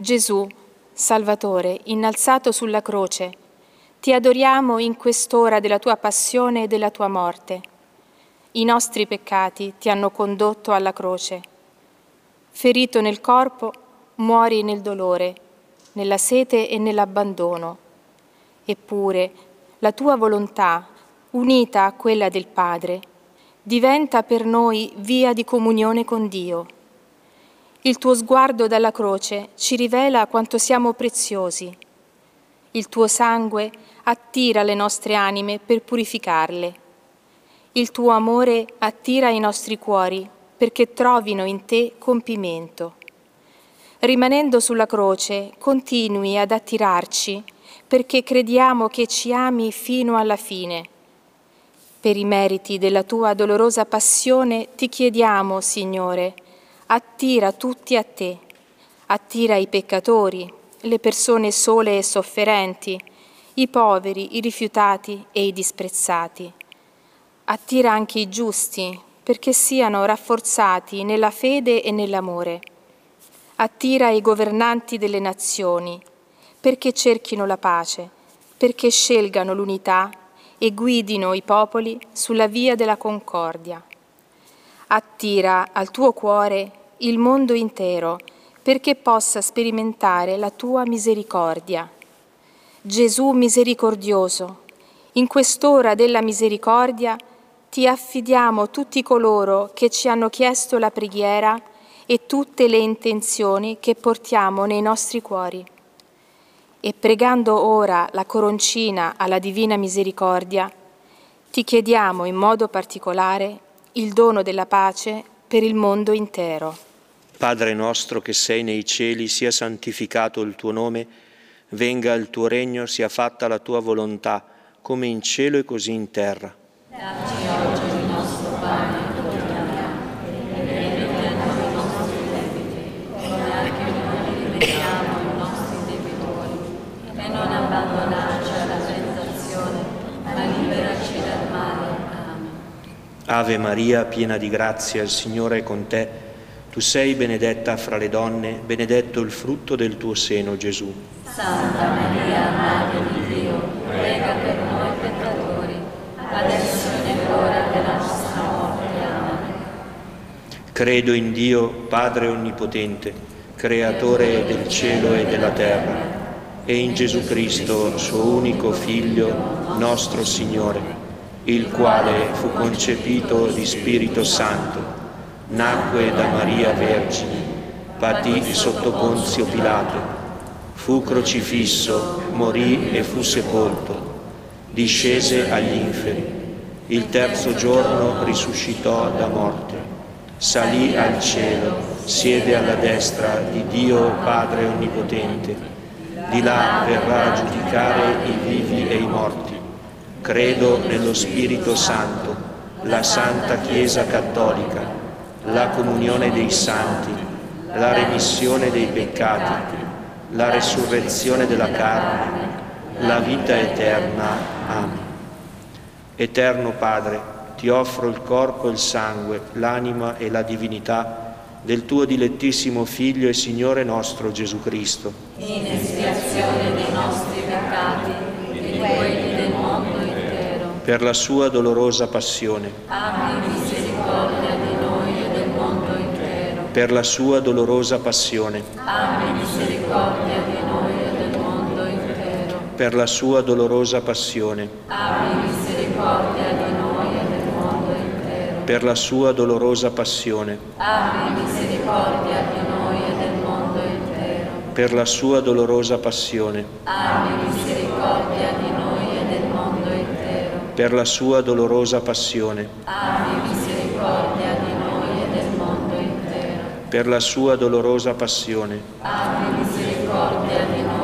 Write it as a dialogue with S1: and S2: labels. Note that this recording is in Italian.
S1: Gesù, Salvatore, innalzato sulla croce, ti adoriamo in quest'ora della tua passione e della tua morte. I nostri peccati ti hanno condotto alla croce. Ferito nel corpo, muori nel dolore, nella sete e nell'abbandono. Eppure la tua volontà, unita a quella del Padre, diventa per noi via di comunione con Dio. Il tuo sguardo dalla croce ci rivela quanto siamo preziosi. Il tuo sangue attira le nostre anime per purificarle. Il tuo amore attira i nostri cuori perché trovino in te compimento. Rimanendo sulla croce, continui ad attirarci perché crediamo che ci ami fino alla fine. Per i meriti della tua dolorosa passione ti chiediamo, Signore, attira tutti a te, attira i peccatori, le persone sole e sofferenti, i poveri, i rifiutati e i disprezzati. Attira anche i giusti, perché siano rafforzati nella fede e nell'amore. Attira i governanti delle nazioni, perché cerchino la pace, perché scelgano l'unità e guidino i popoli sulla via della concordia. Attira al tuo cuore il mondo intero, perché possa sperimentare la tua misericordia. Gesù misericordioso, in quest'ora della misericordia ti affidiamo tutti coloro che ci hanno chiesto la preghiera e tutte le intenzioni che portiamo nei nostri cuori. E pregando ora la coroncina alla Divina Misericordia, ti chiediamo in modo particolare il dono della pace per il mondo intero.
S2: Padre nostro che sei nei cieli, sia santificato il tuo nome, venga il tuo regno, sia fatta la tua volontà, come in cielo e così in terra.
S3: Dacci oggi il nostro pane quotidiano e rimetti i nostri debiti, come anche noi rimettiamo i nostri debitori, e non abbandonarci alla tentazione, ma liberaci dal male. Amen.
S2: Ave Maria, piena di grazia, il Signore è con te. Tu sei benedetta fra le donne, benedetto il frutto del tuo seno, Gesù.
S3: Santa Maria, Madre di Dio, prega per noi peccatori, adesso e nell'ora della nostra morte. Amen.
S2: Credo in Dio, Padre Onnipotente, Creatore del cielo e della terra, e in Gesù Cristo, suo unico Figlio, nostro Signore, il quale fu concepito di Spirito Santo, nacque da Maria Vergine, patì sotto Ponzio Pilato, fu crocifisso, morì e fu sepolto, discese agli inferi, il terzo giorno risuscitò da morte, salì al cielo, siede alla destra di Dio Padre Onnipotente, di là verrà a giudicare i vivi e i morti. Credo nello Spirito Santo, la Santa Chiesa Cattolica, la comunione dei santi, la remissione dei peccati, la resurrezione della carne, la vita eterna. Amen. Eterno Padre, ti offro il corpo e il sangue, l'anima e la divinità del tuo dilettissimo Figlio e Signore nostro Gesù Cristo,
S3: In espiazione dei nostri peccati e di quelli del mondo intero.
S2: per la sua dolorosa passione,
S3: Abbi misericordia di noi e del mondo intero.
S2: per la sua dolorosa passione,
S3: Abbi misericordia di noi e del mondo intero.
S2: per la sua dolorosa passione,
S3: Abbi misericordia di noi e del mondo intero.
S2: per la sua dolorosa passione,
S3: Abbi misericordia di noi e del mondo intero.
S2: per la sua dolorosa passione,
S3: Abbi misericordia di noi e del mondo intero.
S2: per la sua dolorosa passione,
S3: Abbi misericordia di noi e del mondo intero.
S2: per la sua dolorosa passione,
S3: Abbi misericordia di noi